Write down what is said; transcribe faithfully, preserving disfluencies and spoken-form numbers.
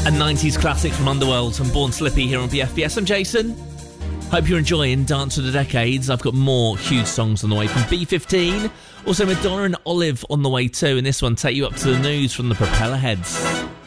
A nineties classic from Underworld and Born Slippy here on B F B S. I'm Jason. Hope you're enjoying Dance of the Decades. I've got more huge songs on the way from B fifteen. Also Madonna and Olive on the way too. And this one take you up to the news from the Propellerheads.